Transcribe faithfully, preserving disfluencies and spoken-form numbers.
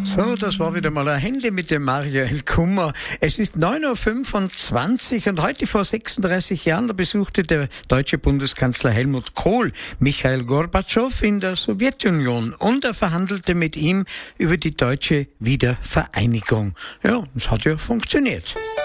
So, das war wieder mal ein Handy mit dem Mariel Kummer. Es ist neun Uhr fünfundzwanzig und heute vor sechsunddreißig Jahren, da besuchte der deutsche Bundeskanzler Helmut Kohl Michail Gorbatschow in der Sowjetunion und er verhandelte mit ihm über die deutsche Wiedervereinigung. Ja, das hat ja funktioniert.